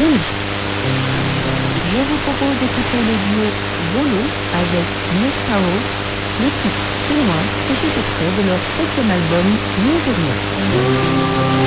playlist. Je vous propose d'écouter le duo Volo avec Miss Sparrow, le titre Témoin, et cet extrait de leur 7e album New Journée.